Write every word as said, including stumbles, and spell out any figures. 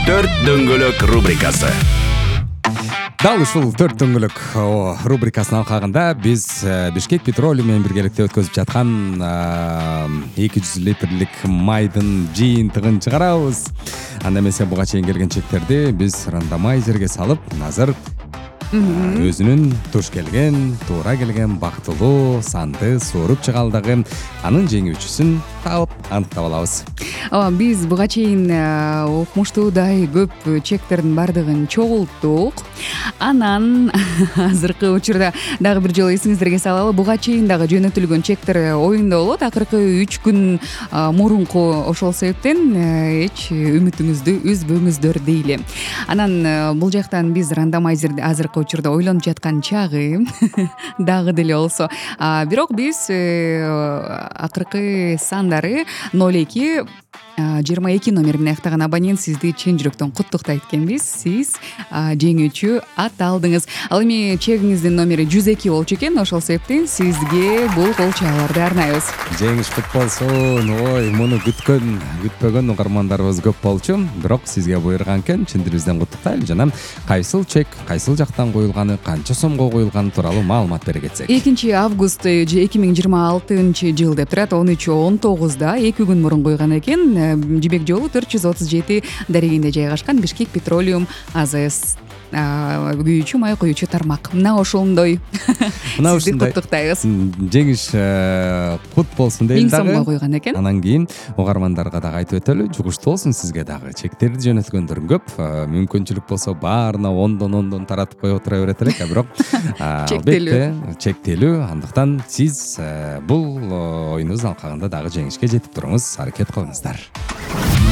төрт дөңгөлөк рубрикасы. Дал ушул төрт дөңгөлөк рубрикасынын алкагында биз Бишкек Петролиум менен биргеликте өткөзүп жаткан эки жүз литрлик майдын жыйынтыгын чыгарабыз. Анда эмесе буга чейин келген чектерди биз рандомайзерге салып, азыр өзүнүн туш келген, туура келген бактылуу санды сууруп чыгалдагы анын жеңүүчүсүн таап аныктап алабыз. Ооба, биз буга чейин укмуштуудай көп чектердин бардыгын чогулттук. Анан азыркы учурда дагы бир жолу эсиңиздерге салалы, буга чейин дагы жөнөтүлгөн чектер оюнда болот. Акыркы үч күн мурунку ошол себептен эч үмүтүңүздү үзбөңүздөр дейли. Анан бул жактан биз рандомайзерди азыркы учурда ойлонуп жаткан чагы дагы деле болсо, бирок биз акыркы сандары ноль эки жыйырма эки номер менен аяктаган абонент сизди чын жүрөктөн куттуктайт экенбиз. Сиз жеңүүчү аталдыңыз. Ал эми чегиңиздин номери жүз эки болчу экен. Ошол себептен сизге бул кол чаяларды арнайбыз. Жеңиш кут болсун. Ой, муну күткөн, күтпөгөн угармандарыбыз көп болчу. Бирок сизге буйрган экен, чын дилибизден куттуктайлы жана кайсыл чек, кайсыл жактан коюлганы, канча сомго коюлганы тууралуу маалымат бере кетсек. экинчи август эки миң жыйырма алтынчы жыл деп турат. он үч он тогузда эки күн мурун койгон экен. Жибек жолу төрт жүз отуз жети дарегинде жайгашкан Бишкек Петролиум АЗС күйүүчү май куюучу тармак. Мына ошондой. Мына сизди куттуктайбыз. Жеңиш кут болсун дейли дагы. миң сомго койгон экен. Анан кийин угармандарга дагы айтып өтөлү, жугуштуу болсун сизге дагы. Чектерди жөнөткөндөр көп. Мүмкүнчүлүк болсо баарына ондон ондон таратып коюп отура берет элек, бирок чектелүү. Чектелүү. Андыктан сиз бул оюнубуздун алкагында дагы жеңишке жетип туруңуз, аракет кылыңыздар.